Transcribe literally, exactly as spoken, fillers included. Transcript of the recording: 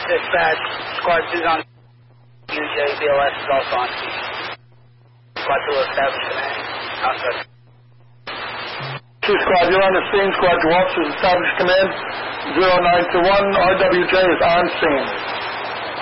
Dispatch, Squad two's on U J, B L S is also on scene. Squad two will establish command. Outside. two Squad, you're on the scene. Squad two officers establish command. zero nine two one, R W J is on scene.